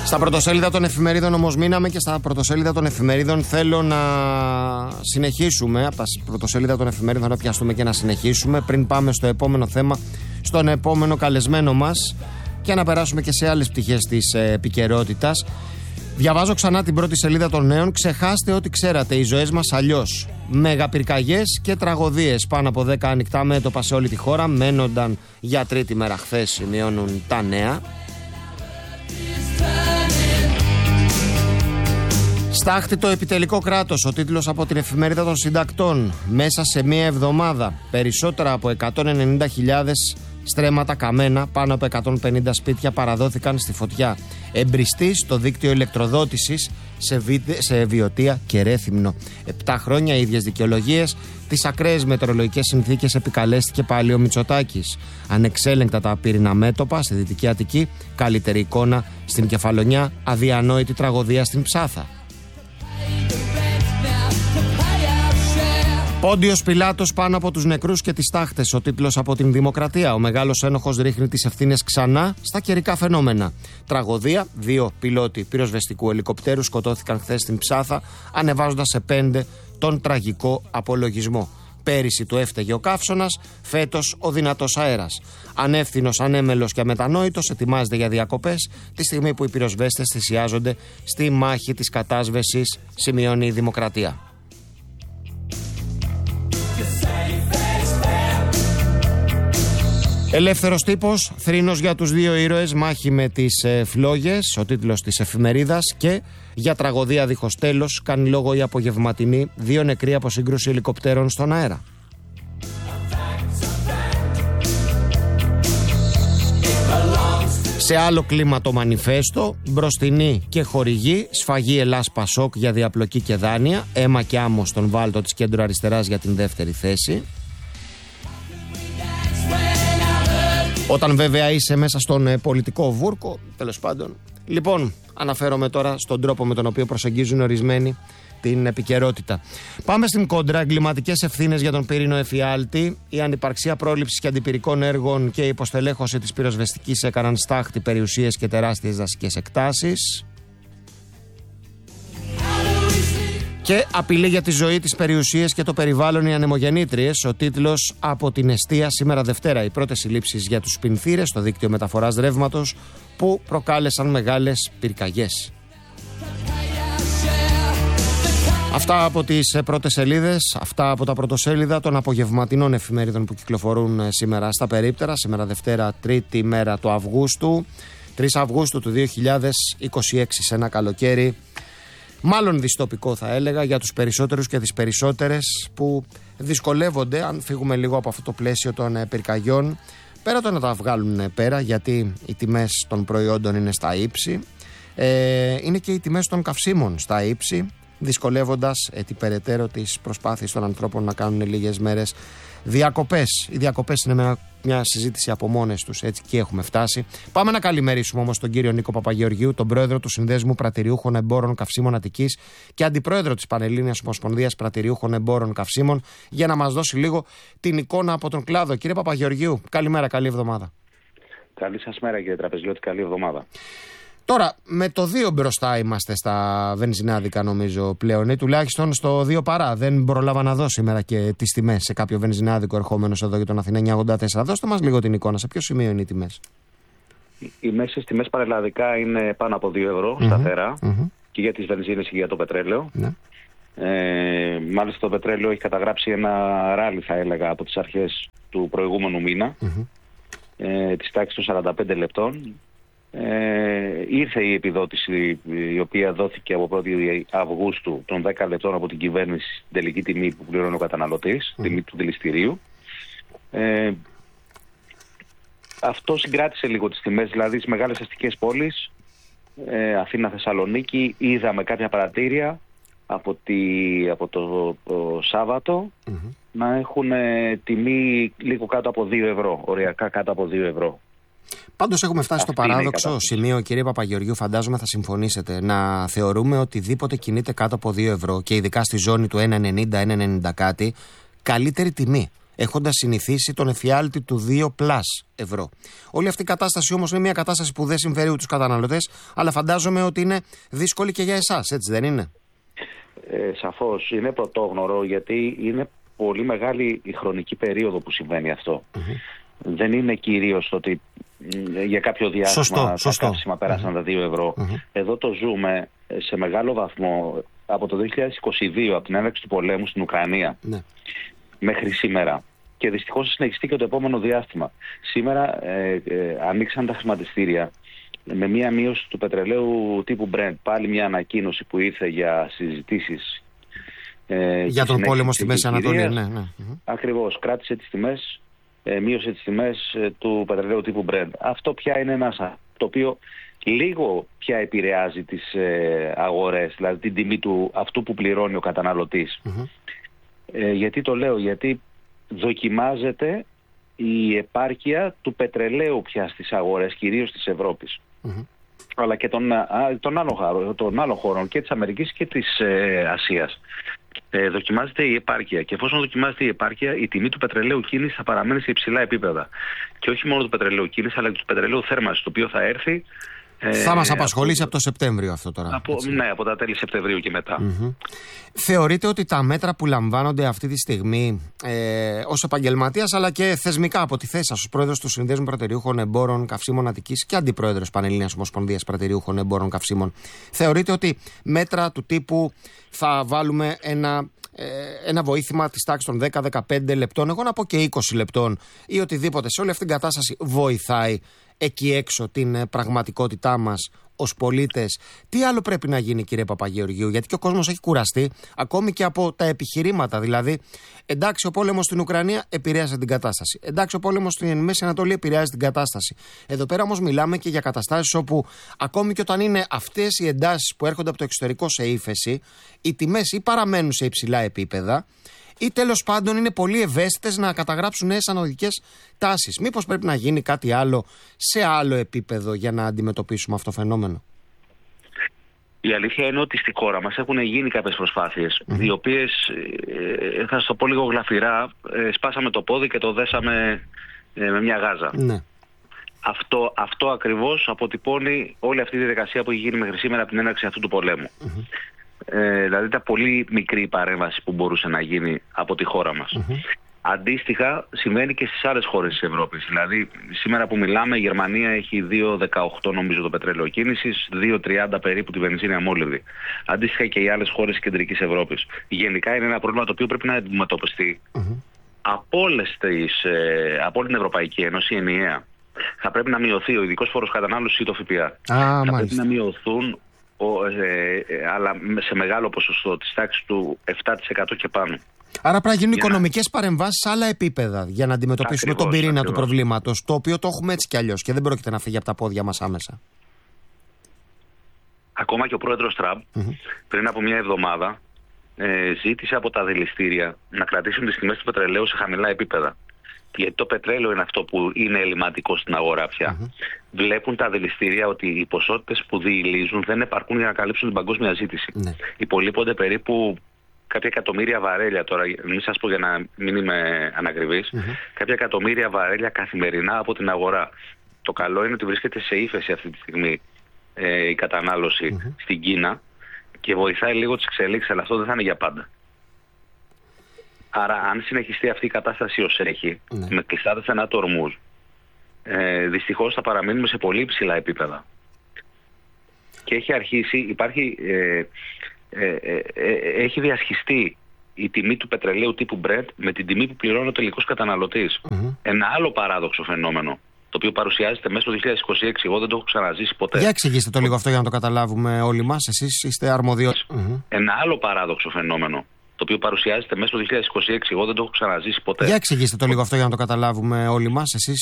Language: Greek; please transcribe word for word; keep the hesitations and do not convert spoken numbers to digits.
Στα πρωτοσέλιδα των εφημερίδων όμως μείναμε και στα πρωτοσέλιδα των εφημερίδων θέλω να συνεχίσουμε. Από τα πρωτοσέλιδα των εφημερίδων να πιαστούμε και να συνεχίσουμε πριν πάμε στο επόμενο θέμα, στον επόμενο καλεσμένο μας και να περάσουμε και σε άλλες πτυχές της επικαιρότητας. Διαβάζω ξανά την πρώτη σελίδα των νέων. Ξεχάστε ό,τι ξέρατε, οι ζωές μας αλλιώς. Μεγαπυρκαγιές και τραγωδίες. Πάνω από δέκα ανοιχτά μέτωπα σε όλη τη χώρα. Μένονταν για τρίτη μέρα χθες, σημειώνουν τα νέα. Στάχτη το επιτελικό κράτος, ο τίτλος από την εφημερίδα των συντακτών. Μέσα σε μία εβδομάδα περισσότερα από εκατόν ενενήντα χιλιάδες στρέμματα καμένα, πάνω από εκατόν πενήντα σπίτια παραδόθηκαν στη φωτιά. Εμπριστή στο δίκτυο ηλεκτροδότησης σε, βι... σε Βιωτία και Ρέθυμνο. Επτά χρόνια ίδιες δικαιολογίες. Τις ακραίες μετεωρολογικές συνθήκες επικαλέστηκε πάλι ο Μητσοτάκης. Ανεξέλεγκτα τα πύρινα μέτωπα στη Δυτική Αττική. Καλύτερη εικόνα στην Κεφαλονιά. Αδιανόητη τραγωδία στην Ψάθα. Πόντιος Πιλάτος πάνω από τους νεκρούς και τις τάχτες, ο τίτλος από την Δημοκρατία. Ο μεγάλος ένοχος ρίχνει τις ευθύνες ξανά στα καιρικά φαινόμενα. Τραγωδία, δύο πιλότοι πυροσβεστικού ελικοπτέρου σκοτώθηκαν χθες στην Ψάθα, ανεβάζοντας σε πέντε τον τραγικό απολογισμό. Πέρυσι του έφταιγε ο καύσωνας, φέτος ο δυνατός αέρας. Ανεύθυνος, ανέμελος και αμετανόητος ετοιμάζεται για διακοπές τη στιγμή που οι πυροσβέστες θυσιάζονται στη μάχη της κατάσβεσης, σημειώνει η Δημοκρατία. Ελεύθερος τύπος, θρήνος για τους δύο ήρωες, μάχη με τις ε, φλόγες, ο τίτλος της εφημερίδας, και για τραγωδία δίχως τέλος κάνει λόγο η απογευματινή, δύο νεκροί από σύγκρουση ελικοπτέρων στον αέρα. Σε άλλο κλίμα το μανιφέστο, μπροστινή και χορηγή, σφαγή Ελλάς Πασόκ για διαπλοκή και δάνεια, αίμα και άμμο στον βάλτο της κέντρο αριστεράς για την δεύτερη θέση. Όταν βέβαια είσαι μέσα στον ε, πολιτικό βούρκο, τέλος πάντων. Λοιπόν, αναφέρομαι τώρα στον τρόπο με τον οποίο προσεγγίζουν ορισμένοι την επικαιρότητα. Πάμε στην κόντρα. Εγκληματικές ευθύνες για τον πύρινο εφιάλτη, η ανυπαρξία πρόληψης και αντιπυρικών έργων και η υποστελέχωση της πυροσβεστικής έκαναν στάχτη περιουσίες και τεράστιες δασικές εκτάσεις. Και απειλή για τη ζωή, τις περιουσίες και το περιβάλλον οι ανεμογεννήτριες. Ο τίτλος από την Εστία σήμερα Δευτέρα. Οι πρώτες συλλήψεις για τους πινθύρες στο δίκτυο μεταφοράς ρεύματος που προκάλεσαν μεγάλες πυρκαγιές. Αυτά από τις πρώτες σελίδες, αυτά από τα πρωτοσέλιδα των απογευματινών εφημερίδων που κυκλοφορούν σήμερα στα περίπτερα. Σήμερα Δευτέρα, τρίτη μέρα του Αυγούστου, τρεις Αυγούστου του δύο χιλιάδες είκοσι έξι, σε ένα καλοκαίρι μάλλον δυστοπικό θα έλεγα για τους περισσότερους και τις περισσότερες που δυσκολεύονται, αν φύγουμε λίγο από αυτό το πλαίσιο των πυρκαγιών, πέρα το να τα βγάλουν πέρα, γιατί οι τιμές των προϊόντων είναι στα ύψη, ε, είναι και οι τιμές των καυσίμων στα ύψη, δυσκολεύοντας έτσι περαιτέρω τις προσπάθειες των ανθρώπων να κάνουν λίγες μέρες διακοπές. Οι διακοπές είναι μια, μια συζήτηση από μόνες τους, έτσι και έχουμε φτάσει. Πάμε να καλημερίσουμε όμως τον κύριο Νίκο Παπαγεωργίου, τον πρόεδρο του Συνδέσμου Πρατηριούχων Εμπόρων Καυσίμων Αττικής και αντιπρόεδρο της Πανελλήνιας Ομοσπονδίας Πρατηριούχων Εμπόρων Καυσίμων, για να μας δώσει λίγο την εικόνα από τον κλάδο. Κύριε Παπαγεωργίου, καλημέρα, καλή εβδομάδα. Καλή σας μέρα κύριε Τραπεζιώτη, καλή εβδομάδα. Τώρα, με το δύο μπροστά είμαστε στα βενζινάδικα νομίζω πλέον, ή τουλάχιστον στο δύο παρά. Δεν προλάβα να δω σήμερα και τις τιμές σε κάποιο βενζινάδικο ερχόμενος εδώ για τον Αθηνά εννιακόσια ογδόντα τέσσερα. Δώστε μας λίγο την εικόνα, σε ποιο σημείο είναι οι τιμές. Οι μέσες τιμές παρελλαδικά είναι πάνω από δύο ευρώ mm-hmm. σταθερά mm-hmm. και για τις βενζίνες και για το πετρέλαιο. Mm-hmm. Ε, μάλιστα το πετρέλαιο έχει καταγράψει ένα ράλι, θα έλεγα, από τις αρχές του προηγούμενου μήνα, mm-hmm. ε, της τάξης των σαράντα πέντε λεπτών. Ε, ήρθε η επιδότηση η οποία δόθηκε από πρώτη Αυγούστου των δέκα λεπτών από την κυβέρνηση στην τελική τιμή που πληρώνει ο καταναλωτής, mm. τιμή του δηληστηρίου. Ε, αυτό συγκράτησε λίγο τις τιμές, δηλαδή στις μεγάλες αστικές πόλεις, ε, Αθήνα, Θεσσαλονίκη, είδαμε κάποια παρατήρια από, τη, από το, το Σάββατο mm-hmm. να έχουν ε, τιμή λίγο κάτω από δύο ευρώ, οριακά κάτω από δύο ευρώ. Πάντως έχουμε φτάσει στο παράδοξο σημείο, κύριε Παπαγεωργίου, φαντάζομαι θα συμφωνήσετε, να θεωρούμε οτιδήποτε κινείται κάτω από δύο ευρώ και ειδικά στη ζώνη του ένα ενενήντα, ένα ενενήντα κάτι, καλύτερη τιμή. έχοντας συνηθίσει τον εφιάλτη του δύο πλας ευρώ. Όλη αυτή η κατάσταση όμως είναι μια κατάσταση που δεν συμφέρει τους καταναλωτές, αλλά φαντάζομαι ότι είναι δύσκολη και για εσάς, έτσι δεν είναι? Ε, σαφώς είναι πρωτόγνωρο, γιατί είναι πολύ μεγάλη η χρονική περίοδο που συμβαίνει αυτό. Mm-hmm. Δεν είναι κυρίως ότι για κάποιο διάστημα σωστό, τα σωστό. καύσιμα πέρασαν mm-hmm. τα δύο ευρώ. Mm-hmm. Εδώ το ζούμε σε μεγάλο βαθμό από το δύο χιλιάδες είκοσι δύο, από την έναρξη του πολέμου στην Ουκρανία, mm-hmm. μέχρι σήμερα. Και δυστυχώς συνεχιστεί και το επόμενο διάστημα. Σήμερα ε, ε, ανοίξαν τα χρηματιστήρια με μια μείωση του πετρελαίου τύπου Brent. Πάλι μια ανακοίνωση που ήρθε για συζητήσεις. Ε, για τον πόλεμο στη Μέση Ανατολή. Ναι, ναι. Ακριβώς. Κράτησε τις τιμές, ε, μείωσε τις τιμές ε, του πετρελαίου τύπου Brent. Αυτό πια είναι ένα το οποίο λίγο πια επηρεάζει τις ε, αγορές, δηλαδή την τιμή του αυτού που πληρώνει ο καταναλωτής. Mm-hmm. Ε, γιατί το λέω, γιατί δοκιμάζεται η επάρκεια του πετρελαίου πια στις αγορές, κυρίως της Ευρώπης. Mm-hmm. Αλλά και των, των, άλλων, των άλλων χωρών, και της Αμερικής και της ε, Ασίας. Ε, δοκιμάζεται η επάρκεια. Και εφόσον δοκιμάζεται η επάρκεια, η τιμή του πετρελαίου κίνησης θα παραμένει σε υψηλά επίπεδα. Και όχι μόνο του πετρελαίου κίνησης, αλλά και του πετρελαίου θέρμανσης, το οποίο θα έρθει. Θα μας απασχολήσει από το Σεπτέμβριο αυτό τώρα. Από, ναι, από τα τέλη Σεπτεμβρίου και μετά. Mm-hmm. Θεωρείτε ότι τα μέτρα που λαμβάνονται αυτή τη στιγμή ε, ως επαγγελματίας, αλλά και θεσμικά από τη θέση σας ως πρόεδρος του Συνδέσμου Πρατηριούχων Εμπόρων Καυσίμων Αττικής και αντιπρόεδρος Πανελλήνιας Ομοσπονδίας Πρατηριούχων Εμπόρων Καυσίμων, θεωρείτε ότι μέτρα του τύπου θα βάλουμε ένα, ε, ένα βοήθημα της τάξης των δέκα με δεκαπέντε λεπτών, εγώ να πω και είκοσι λεπτών ή οτιδήποτε, σε όλη αυτή την κατάσταση βοηθάει εκεί έξω την πραγματικότητά μας ως πολίτες? Τι άλλο πρέπει να γίνει, κύριε Παπαγεωργίου? Γιατί και ο κόσμος έχει κουραστεί ακόμη και από τα επιχειρήματα. Δηλαδή, εντάξει, ο πόλεμος στην Ουκρανία επηρέασε την κατάσταση. Εντάξει, ο πόλεμος στην Μέση Ανατολή επηρεάζει την κατάσταση. Εδώ πέρα όμως μιλάμε και για καταστάσεις όπου ακόμη και όταν είναι αυτές οι εντάσεις που έρχονται από το εξωτερικό σε ύφεση, οι τιμές ή παραμένουν σε υψηλά επίπεδα, ή τέλος πάντων είναι πολύ ευαίσθητες να καταγράψουν νέες ανωδικές τάσεις. Μήπως πρέπει να γίνει κάτι άλλο σε άλλο επίπεδο για να αντιμετωπίσουμε αυτό το φαινόμενο? Η αλήθεια είναι ότι στη χώρα μας έχουν γίνει κάποιες προσπάθειες, mm-hmm. οι οποίες, ε, θα σας το πω λίγο γλαφυρά, ε, σπάσαμε το πόδι και το δέσαμε ε, με μια γάζα. Mm-hmm. Αυτό, αυτό ακριβώς αποτυπώνει όλη αυτή τη διαδικασία που έχει γίνει μέχρι σήμερα από την έναρξη αυτού του πολέμου. Mm-hmm. Ε, δηλαδή ήταν πολύ μικρή η παρέμβαση που μπορούσε να γίνει από τη χώρα μας. Mm-hmm. Αντίστοιχα συμβαίνει και στις άλλες χώρες της Ευρώπης. Δηλαδή σήμερα που μιλάμε η Γερμανία έχει δύο δεκαοκτώ νομίζω το πετρέλαιο κίνησης, δύο τριάντα περίπου τη βενζίνη αμόλυβδη. Αντίστοιχα και οι άλλες χώρες της Κεντρικής Ευρώπης. Γενικά είναι ένα πρόβλημα το οποίο πρέπει να αντιμετωπιστεί mm-hmm. από, όλες τις, ε, από όλη την Ευρωπαϊκή Ένωση ενιαία. Θα πρέπει να μειωθεί ο ειδικός φόρος κατανάλωσης ή το ΦΠΑ. Ah, θα μάλιστα. πρέπει να μειωθούν Ο, ε, ε, αλλά σε μεγάλο ποσοστό της τάξης του επτά τοις εκατό και πάνω. Άρα πρέπει να γίνουν οικονομικές να... παρεμβάσεις σε άλλα επίπεδα για να αντιμετωπίσουμε ακριβώς, τον πυρήνα ακριβώς. του προβλήματος, το οποίο το έχουμε έτσι κι αλλιώς και δεν πρόκειται να φύγει από τα πόδια μας άμεσα. Ακόμα και ο πρόεδρος Τραμπ mm-hmm. πριν από μια εβδομάδα ε, ζήτησε από τα δηληστήρια να κρατήσουν τις τιμές του πετρελαίου σε χαμηλά επίπεδα. Γιατί το πετρέλαιο είναι αυτό που είναι ελληματικό στην αγορά πια. Mm-hmm. Βλέπουν τα δηληστήρια ότι οι ποσότητες που διηλίζουν δεν επαρκούν για να καλύψουν την παγκόσμια ζήτηση. Mm-hmm. Υπολείπονται περίπου κάποια εκατομμύρια βαρέλια, τώρα μην σας πω για να μην είμαι ανακριβής, mm-hmm. κάποια εκατομμύρια βαρέλια καθημερινά από την αγορά. Το καλό είναι ότι βρίσκεται σε ύφεση αυτή τη στιγμή ε, η κατανάλωση mm-hmm. στην Κίνα και βοηθάει λίγο τις εξελίξεις, αλλά αυτό δεν θα είναι για πάντα. Άρα, αν συνεχιστεί αυτή η κατάσταση ως έχει, ναι. με κλειστά τα στενά του ορμούς, ε, δυστυχώς θα παραμείνουμε σε πολύ υψηλά επίπεδα. Και έχει αρχίσει, υπάρχει, ε, ε, ε, ε, έχει διασχιστεί η τιμή του πετρελαίου τύπου Brent με την τιμή που πληρώνει ο τελικός καταναλωτής. Mm-hmm. Ένα άλλο παράδοξο φαινόμενο, το οποίο παρουσιάζεται μέσα στο δύο χιλιάδες είκοσι έξι, εγώ δεν το έχω ξαναζήσει ποτέ. Για εξηγήστε το λίγο αυτό για να το καταλάβουμε όλοι μας, εσείς είστε αρμοδιότητες. Mm-hmm. Ένα άλλο παράδοξο φαινόμενο, το οποίο παρουσιάζεται μέσα στο δύο χιλιάδες είκοσι έξι, εγώ δεν το έχω ξαναζήσει ποτέ. Για εξηγήστε το λίγο αυτό για να το καταλάβουμε όλοι μας, εσείς